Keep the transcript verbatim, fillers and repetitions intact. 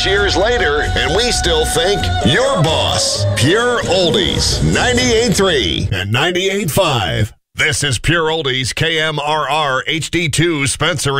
these years later, and we still think your boss. Pure Oldies, ninety-eight point three and ninety-eight point five. This is Pure Oldies, K M R R H D two, Spencer.